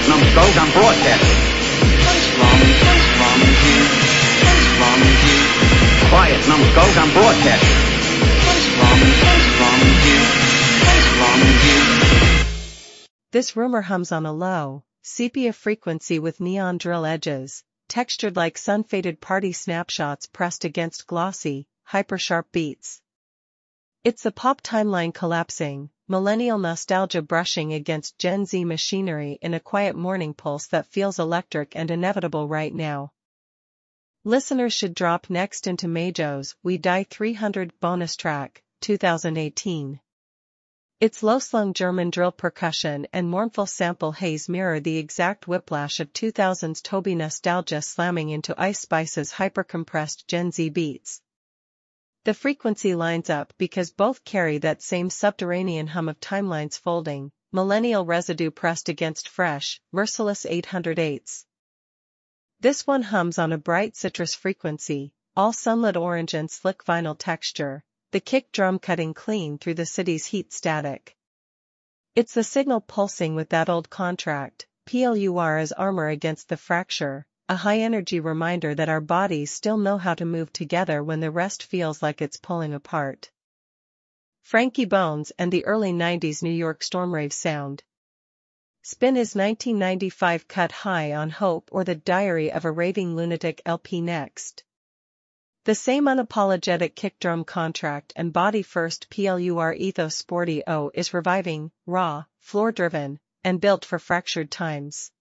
numbskulls, I'm broadcasting. What is wrong? What is wrong with you? What is wrong with you? Quiet, numbskulls, I'm broadcasting. What is wrong? What is wrong with you? What is wrong with you? This rumor hums on a low, sepia frequency with neon drill edges, textured like sun-faded party snapshots pressed against glossy, hyper-sharp beats. It's the pop timeline collapsing, millennial nostalgia brushing against Gen Z machinery in a quiet morning pulse that feels electric and inevitable right now. Listeners should drop next into Majo's We Die 300 bonus track, 2018. Its low-slung German drill percussion and mournful sample haze mirror the exact whiplash of 2000's Toby nostalgia slamming into Ice Spice's hyper-compressed Gen Z beats. The frequency lines up because both carry that same subterranean hum of timelines folding, millennial residue pressed against fresh, merciless 808s. This one hums on a bright citrus frequency, all sunlit orange and slick vinyl texture, the kick drum cutting clean through the city's heat static. It's the signal pulsing with that old contract, PLUR as armor against the fracture, a high-energy reminder that our bodies still know how to move together when the rest feels like it's pulling apart. Frankie Bones and the early 90s New York stormrave sound. Spin is 1995 cut high on Hope or the Diary of a Raving Lunatic LP next. The same unapologetic kick drum contract and body-first PLUR ethos Sporty O is reviving, raw, floor-driven, and built for fractured times.